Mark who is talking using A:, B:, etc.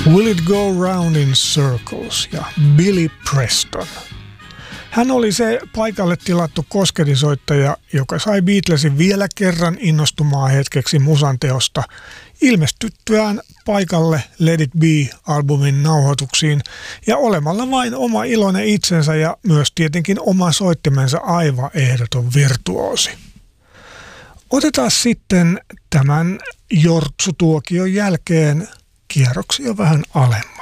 A: Will It Go Round in Circles ja Billy Preston. Hän oli se paikalle tilattu kosketinsoittaja, joka sai Beatlesin vielä kerran innostumaan hetkeksi musanteosta ilmestyttyään paikalle Let It Be-albumin nauhoituksiin ja olemalla vain oma iloinen itsensä ja myös tietenkin oma soittimensa aivan ehdoton virtuoosi. Otetaan sitten tämän jortsutuokion jälkeen kierroksia vähän alemmas.